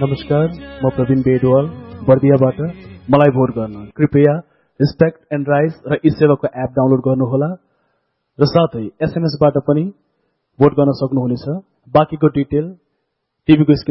नमस्कार, म प्रवीण बेडवाल बर्दियाबाट। मलाई भोट गर्न कृपया रिस्पेक्ट एन्ड राइज र ई-सेवाको एप डाउनलोड गर्नुहोला र साथै एसएमएसबाट पनि भोट गर्न सक्नुहुनेछ। बाँकीको डिटेल टिभीको